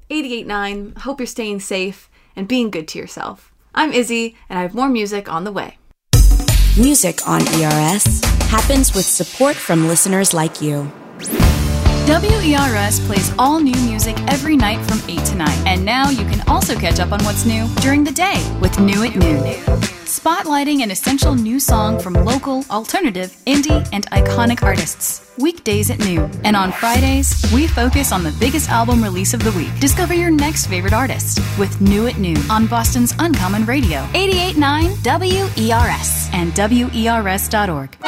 88.9. Hope you're staying safe and being good to yourself. I'm Izzy, and I have more music on the way. Music on ERS happens with support from listeners like you. WERS plays all new music every night from 8 to 9. And now you can also catch up on what's new during the day with New at Noon. Spotlighting an essential new song from local, alternative, indie, and iconic artists. Weekdays at noon. And on Fridays, we focus on the biggest album release of the week. Discover your next favorite artist with New at Noon on Boston's Uncommon Radio. 88.9 WERS and WERS.org.